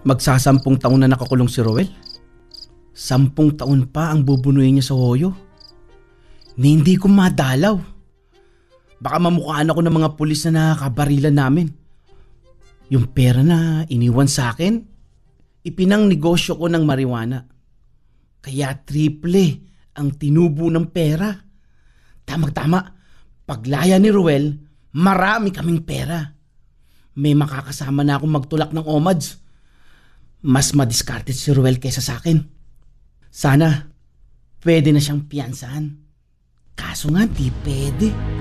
Magsasampung taon na nakakulong si Roel. 10 taon pa ang bubunuin niya sa hoyo. Ni hindi ko madalaw. Baka mamukhaan ako ng mga pulis na nakakabarilan namin. Yung pera na iniwan sa akin, ipinang negosyo ko ng marijuana. Kaya triple ang tinubo ng pera. Tamang-tama, paglaya ni Ruel, marami kaming pera. May makakasama na akong magtulak ng omads. Mas madiskarte si Ruel kaysa sa akin. Sana, pwede na siyang piyansahan. Kaso nga, di pwede.